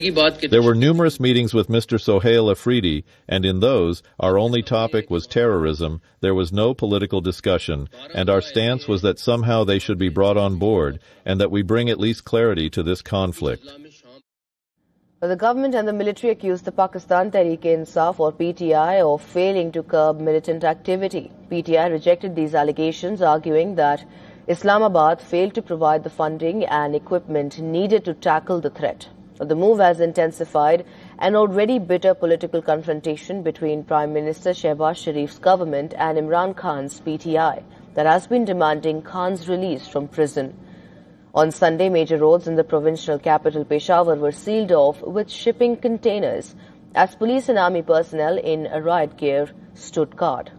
There were numerous meetings with Mr. Sohail Afridi, and in those, our only topic was terrorism. There was no political discussion, and our stance was that somehow they should be brought on board, and that we bring at least clarity to this conflict. Well, the government and the military accused the Pakistan Tehreek-e-Insaf or PTI of failing to curb militant activity. PTI rejected these allegations, arguing that Islamabad failed to provide the funding and equipment needed to tackle the threat. The move has intensified an already bitter political confrontation between Prime Minister Shehbaz Sharif's government and Imran Khan's PTI that has been demanding Khan's release from prison. On Sunday, major roads in the provincial capital Peshawar were sealed off with shipping containers as police and army personnel in riot gear stood guard.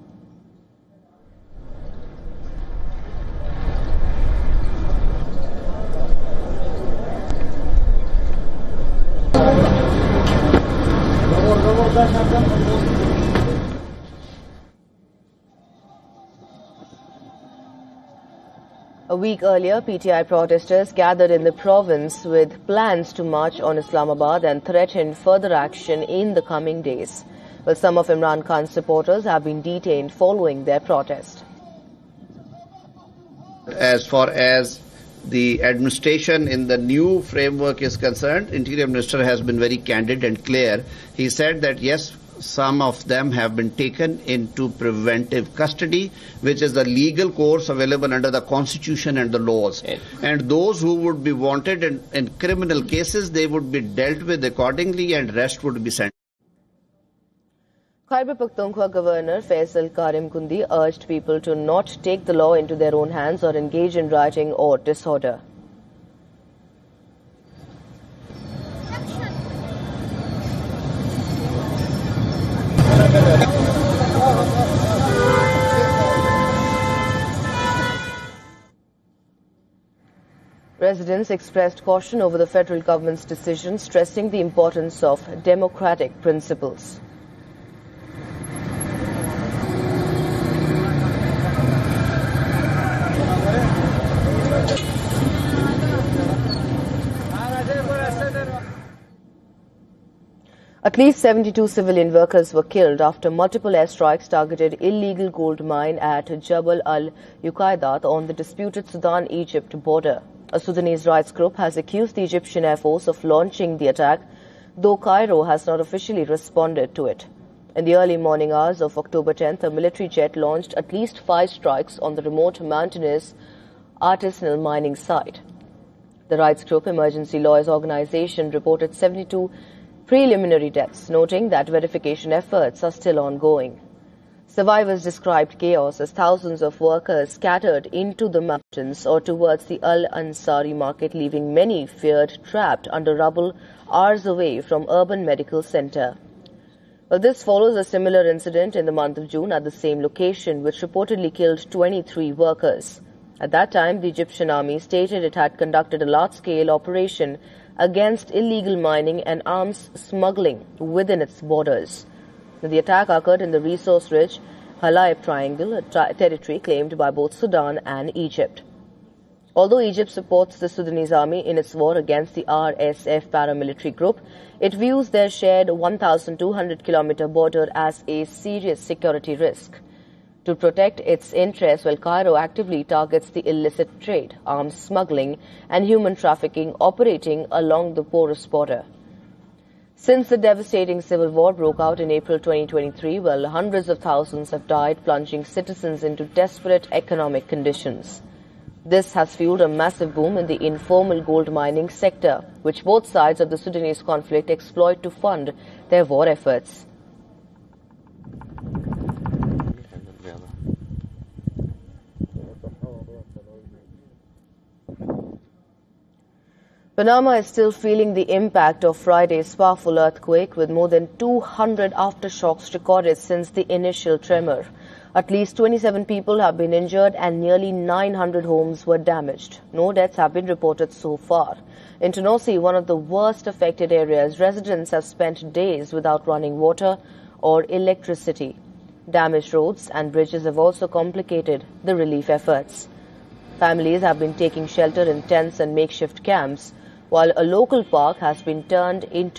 A week earlier, PTI protesters gathered in the province with plans to march on Islamabad and threatened further action in the coming days. Well, some of Imran Khan's supporters have been detained following their protest. As far as the administration in the new framework is concerned, Interior Minister has been very candid and clear. He said that yes, some of them have been taken into preventive custody, which is the legal course available under the Constitution and the laws. And those who would be wanted in criminal cases, they would be dealt with accordingly and rest would be sent. Khyber Pakhtunkhwa Governor Faisal Karim Kundi urged people to not take the law into their own hands or engage in rioting or disorder. Residents expressed caution over the federal government's decision, stressing the importance of democratic principles. At least 72 civilian workers were killed after multiple airstrikes targeted illegal gold mine at Jabal al-Uqaidat on the disputed Sudan-Egypt border. A Sudanese rights group has accused the Egyptian Air Force of launching the attack, though Cairo has not officially responded to it. In the early morning hours of October 10th, a military jet launched at least 5 strikes on the remote mountainous artisanal mining site. The rights group Emergency Lawyers Organization reported 72 preliminary deaths, noting that verification efforts are still ongoing. Survivors described chaos as thousands of workers scattered into the mountains or towards the Al-Ansari market, leaving many feared trapped under rubble hours away from urban medical center. Well, this follows a similar incident in the month of June at the same location, which reportedly killed 23 workers. At that time, the Egyptian army stated it had conducted a large-scale operation against illegal mining and arms smuggling within its borders. The attack occurred in the resource-rich Halab Triangle, a territory claimed by both Sudan and Egypt. Although Egypt supports the Sudanese army in its war against the RSF paramilitary group, it views their shared 1,200-kilometer border as a serious security risk. To protect its interests, while Cairo actively targets the illicit trade, arms smuggling and human trafficking operating along the porous border. Since the devastating civil war broke out in April 2023, well, hundreds of thousands have died, plunging citizens into desperate economic conditions. This has fueled a massive boom in the informal gold mining sector, which both sides of the Sudanese conflict exploit to fund their war efforts. Panama is still feeling the impact of Friday's powerful earthquake, with more than 200 aftershocks recorded since the initial tremor. At least 27 people have been injured and nearly 900 homes were damaged. No deaths have been reported so far. In Tonosí, one of the worst affected areas, residents have spent days without running water or electricity. Damaged roads and bridges have also complicated the relief efforts. Families have been taking shelter in tents and makeshift camps, while a local park has been turned into